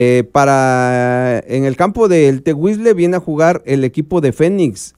En el campo del Tehuizle viene a jugar el equipo de Fénix,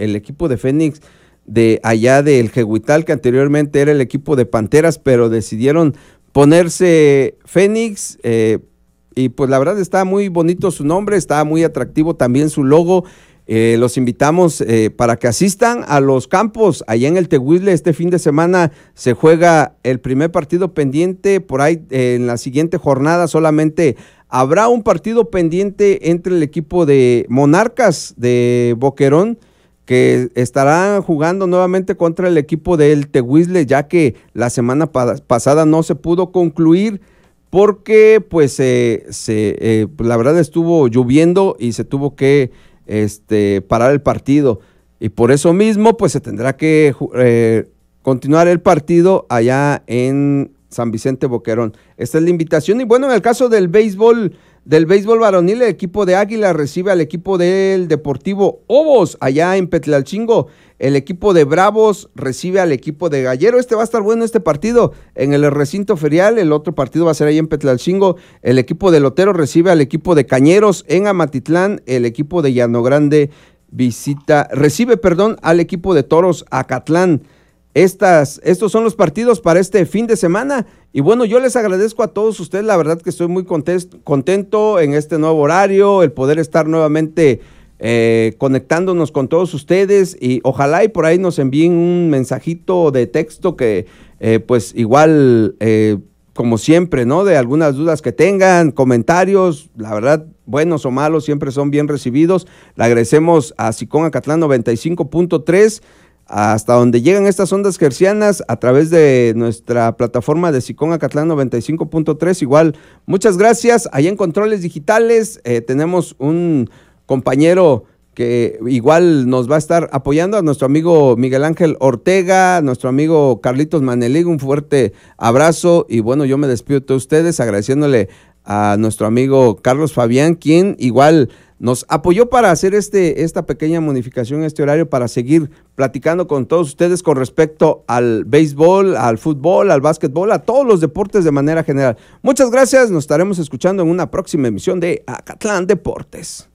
de allá del Jehuital, que anteriormente era el equipo de Panteras, pero decidieron ponerse Fénix, y pues la verdad está muy bonito su nombre, está muy atractivo también su logo. Los invitamos para que asistan a los campos allá en el Tehuizle. Este fin de semana se juega el primer partido pendiente, por ahí en la siguiente jornada solamente habrá un partido pendiente entre el equipo de Monarcas de Boquerón, que estarán jugando nuevamente contra el equipo del Tehuizle, ya que la semana pasada no se pudo concluir porque pues la verdad estuvo lloviendo y se tuvo que parar el partido, y por eso mismo pues se tendrá que continuar el partido allá en San Vicente Boquerón. Esta es la invitación. Y bueno, en el caso del béisbol varonil, el equipo de Águila recibe al equipo del Deportivo Obos allá en Petlalcingo. El equipo de Bravos recibe al equipo de Gallero. Va a estar bueno este partido en el recinto ferial. El otro partido va a ser ahí en Petlalcingo. El equipo de Lotero recibe al equipo de Cañeros en Amatitlán. El equipo de Llano Grande recibe al equipo de Toros Acatlán. Estos son los partidos para este fin de semana. Y bueno, yo les agradezco a todos ustedes. La verdad que estoy muy contento en este nuevo horario, el poder estar nuevamente conectándonos con todos ustedes, y ojalá y por ahí nos envíen un mensajito de texto que pues igual como siempre, ¿no? De algunas dudas que tengan, comentarios, la verdad, buenos o malos, siempre son bien recibidos. Le agradecemos a Sicón Acatlán 95.3, hasta donde llegan estas ondas hercianas a través de nuestra plataforma de Sicón Acatlán 95.3. Igual, muchas gracias. Allá en Controles Digitales tenemos un compañero que igual nos va a estar apoyando, a nuestro amigo Miguel Ángel Ortega, nuestro amigo Carlitos Manelig, un fuerte abrazo. Y bueno, yo me despido de todos ustedes agradeciéndole a nuestro amigo Carlos Fabián, quien igual nos apoyó para hacer esta pequeña modificación, este horario, para seguir platicando con todos ustedes con respecto al béisbol, al fútbol, al básquetbol, a todos los deportes de manera general. Muchas gracias, nos estaremos escuchando en una próxima emisión de Acatlán Deportes.